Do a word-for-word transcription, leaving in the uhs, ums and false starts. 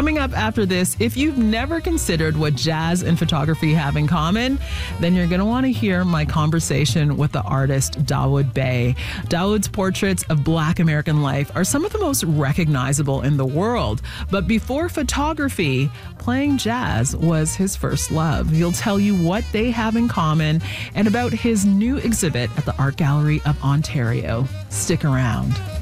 Coming up after this, if you've never considered what jazz and photography have in common, then you're going to want to hear my conversation with the artist Dawoud Bey. Dawoud's portraits of Black American life are some of the most recognizable in the world. But before photography, playing jazz was his first love. He'll tell you what they have in common and about his new exhibit at the Art Gallery of Ontario. Stick around.